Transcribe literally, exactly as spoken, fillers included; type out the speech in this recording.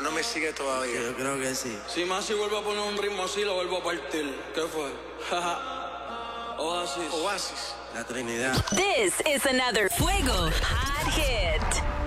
no me sigue todavía. Yo creo que sí. Si más si vuelvo a poner un ritmo así, lo vuelvo a partir. ¿Qué fue? Oasis. Oasis. La Trinidad. This is another Fuego Hot Hit.